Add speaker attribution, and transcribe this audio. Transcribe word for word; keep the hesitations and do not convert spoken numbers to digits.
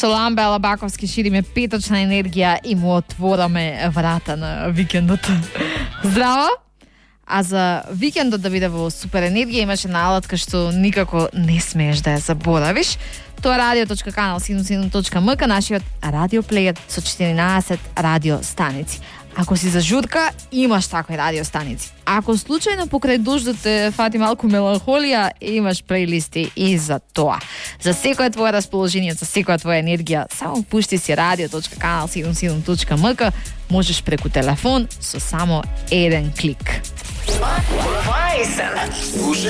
Speaker 1: Солан Белабаковски шириме петочна енергија и му отвораме врата на викендот. Здраво! А за викендот да биде во супер енергија имаше наалатка што никако не смееш да ја заборавиш. Тоа е радио точка канал седумдесет и седум точка ем ка, нашиот радиоплеер со четиринаесет радио станици. Ако си за журка, имаш такви радио станици. Ако случајно покрај дождот те фати малку меланхолија, имаш плейлисти и за тоа. За секое твое расположение, за секоја твоја енергија, само пушти си радио точка канал седумдесет и седум точка ем ка, можеш преку телефон со само еден клик.
Speaker 2: Слушај